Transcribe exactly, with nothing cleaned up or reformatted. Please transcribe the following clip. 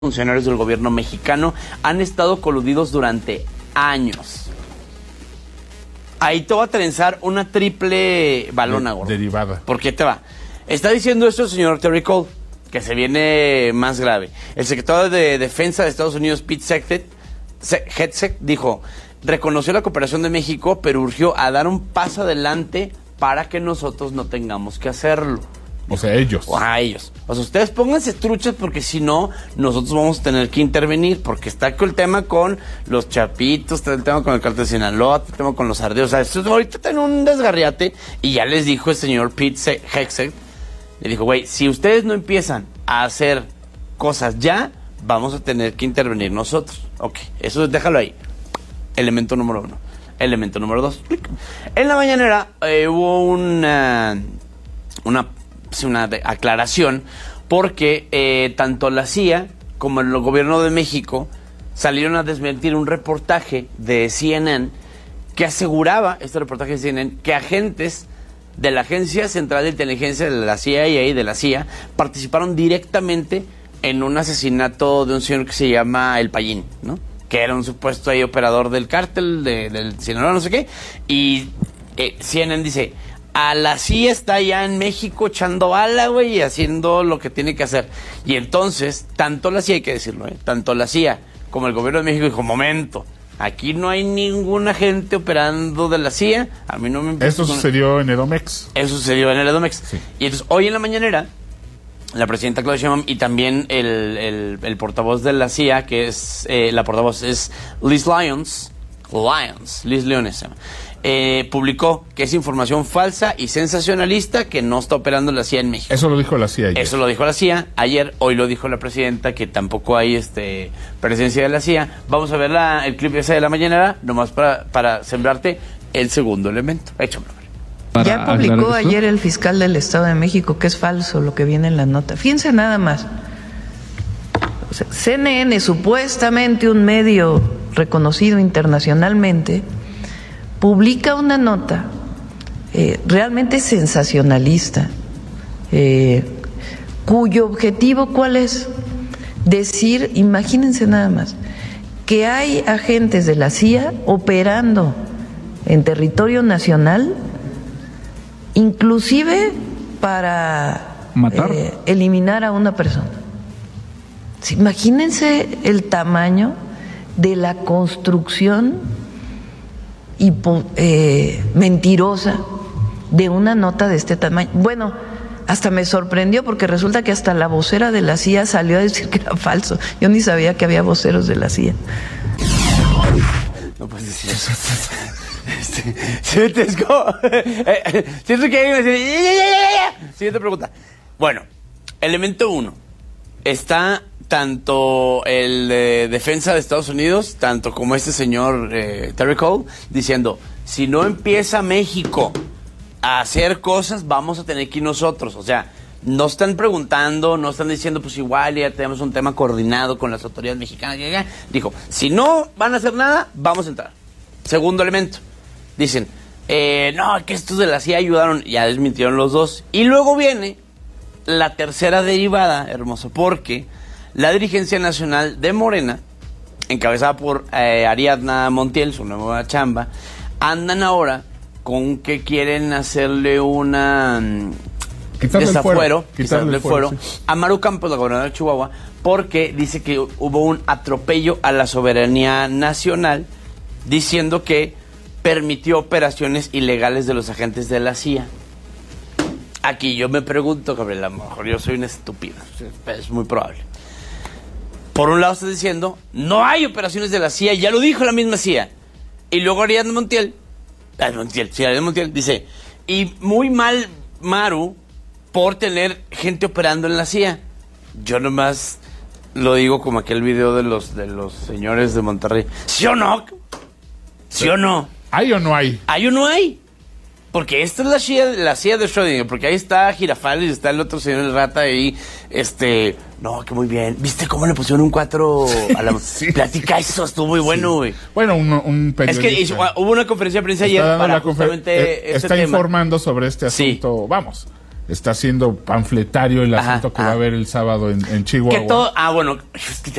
funcionarios del gobierno mexicano han estado coludidos durante años. Ahí te va a trenzar una triple balona, gordo. Derivada. ¿Por qué te va? Está diciendo esto el señor Terry Cole, que se viene más grave. El secretario de Defensa de Estados Unidos, Pete Hegseth, dijo, reconoció la cooperación de México, pero urgió a dar un paso adelante para que nosotros no tengamos que hacerlo. O sea, ellos. O a ellos. O sea, ustedes pónganse truchas porque si no, nosotros vamos a tener que intervenir. Porque está el tema con los chapitos, está el tema con el cártel de Sinaloa, está el tema con los ardeos. O sea, esto ahorita está en un desgarriate. Y ya les dijo el señor Pete Hegseth, le dijo, güey, si ustedes no empiezan a hacer cosas ya, vamos a tener que intervenir nosotros. Ok, eso déjalo ahí. Elemento número uno. Elemento número dos. En la mañanera eh, hubo una... una una aclaración porque eh, tanto la C I A como el gobierno de México salieron a desmentir un reportaje de C N N que aseguraba, este reportaje de C N N, que agentes de la Agencia Central de Inteligencia de la C I A y de la C I A participaron directamente en un asesinato de un señor que se llama El Payín, ¿no? Que era un supuesto ahí operador del cártel de, del Sinaloa, no sé qué, y eh, C N N dice, a la C I A está allá en México echando bala, güey, y haciendo lo que tiene que hacer. Y entonces, tanto la C I A, hay que decirlo, ¿eh? Tanto la C I A como el gobierno de México dijo, momento, aquí no hay ningún agente operando de la C I A. A mí no me... Eso sucedió en Edomex. Eso sucedió en el Edomex. Sí. Y entonces, hoy en la mañanera, la presidenta Claudia Sheinbaum y también el, el, el portavoz de la C I A, que es, eh, la portavoz es Liz Lyons, Lyons, Liz Leones, Eh, publicó que es información falsa y sensacionalista que no está operando la C I A en México. Eso lo dijo la C I A ayer. Eso lo dijo la C I A ayer, hoy lo dijo la presidenta, que tampoco hay este presencia de la C I A. Vamos a ver la, el clip ese de la mañanera, nomás para, para sembrarte el segundo elemento. Échamelo. Ya publicó ayer el fiscal del Estado de México que es falso lo que viene en la nota. Fíjense nada más. O sea, C N N, supuestamente un medio reconocido internacionalmente, publica una nota eh, realmente sensacionalista, eh, cuyo objetivo, ¿cuál es? Decir, imagínense nada más, que hay agentes de la C I A operando en territorio nacional, inclusive para matar, eh, eliminar a una persona. Imagínense el tamaño de la construcción y eh, mentirosa de una nota de este tamaño. Bueno, hasta me sorprendió porque resulta que hasta la vocera de la C I A salió a decir que era falso. Yo ni sabía que había voceros de la C I A. No puedes decir eso. Este, ¿sientes como? Siento que alguien me dice... Siguiente pregunta. Bueno, elemento uno. Está tanto el de Defensa de Estados Unidos, tanto como este señor eh, Terry Cole, diciendo, si no empieza México a hacer cosas, vamos a tener que ir nosotros. O sea, no están preguntando, no están diciendo, pues igual ya tenemos un tema coordinado con las autoridades mexicanas. Ya, ya. Dijo, si no van a hacer nada, vamos a entrar. Segundo elemento, dicen, eh, no, que estos de la C I A ayudaron, ya desmintieron los dos. Y luego viene la tercera derivada, hermoso, porque la dirigencia nacional de Morena, encabezada por eh, Ariadna Montiel, su nueva chamba, andan ahora con que quieren hacerle una quitarle desafuero, el quitarle el fuero, fuero sí. a Maru Campos, la gobernadora de Chihuahua, porque dice que hubo un atropello a la soberanía nacional, diciendo que permitió operaciones ilegales de los agentes de la C I A. Aquí yo me pregunto, Gabriel, a lo mejor yo soy una estúpida, es muy probable. Por un lado estás diciendo, no hay operaciones de la C I A, ya lo dijo la misma C I A. Y luego Ariadna Montiel, ah, Montiel, sí, Ariadna Montiel dice, y muy mal Maru por tener gente operando en la C I A. Yo nomás lo digo como aquel video de los de los señores de Monterrey. ¿Sí o no? ¿Sí o no? ¿Hay o no hay? ¿Hay o no hay? Porque esta es la C I A, la C I A de Schrödinger, porque ahí está Girafales y está el otro señor el rata ahí, este, no, que muy bien. ¿Viste cómo le pusieron un cuatro a la sí. Platica eso? Estuvo muy bueno, güey. Sí. Bueno, un, un periodista. Es que hizo, hubo una conferencia de prensa ayer para justamente eh, este Está tema. informando sobre este asunto, sí. Vamos. está haciendo panfletario el Ajá, asunto que ajá. va a haber el sábado en, en Chihuahua. Que todo, ah, bueno, es que